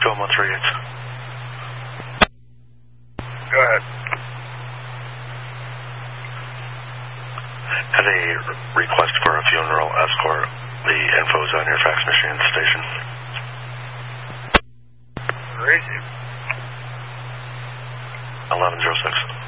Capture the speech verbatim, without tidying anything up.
Go one three eight. Go ahead. Had a request for a funeral escort. The info's on your fax machine station. Where is he? eleven oh six.